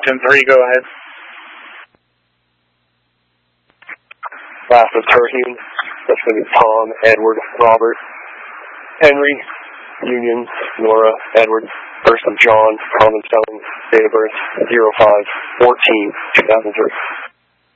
10-3, go ahead. Last of Terhune. That's going to be Tom, Edward, Robert, Henry, Union, Nora, Edward. First of John, common spelling, date of birth 05-14-2003.